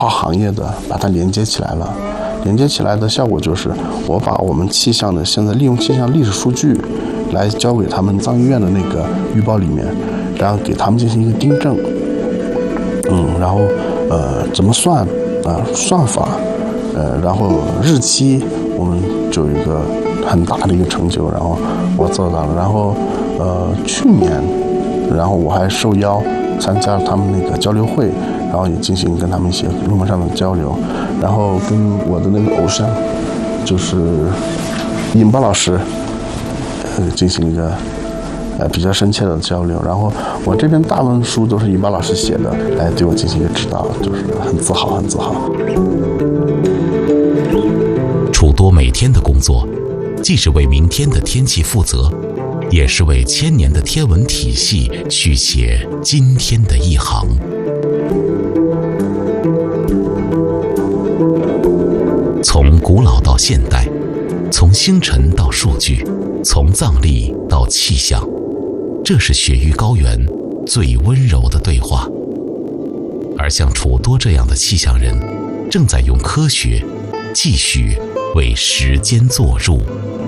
跨行业的把它连接起来了。连接起来的效果就是，我把我们气象的现在利用气象历史数据来交给他们藏医院的那个预报里面，然后给他们进行一个订正。然后怎么算算法，然后日期，我们就有一个很大的一个成就，然后我做到了。然后去年，然后我还受邀参加他们那个交流会，然后也进行跟他们一些论文上的交流，然后跟我的那个偶像就是尹波老师进行一个比较深切的交流。然后我这篇大论书都是尹波老师写的，来对我进行一个指导，就是很自豪，很自豪。 楚多每天的工作，既是为明天的天气负责，也是为千年的天文体系续写今天的一行。从古老到现代，从星辰到数据，从藏历到气象，这是雪域高原最温柔的对话。而像楚多这样的气象人，正在用科学继续为时间作入。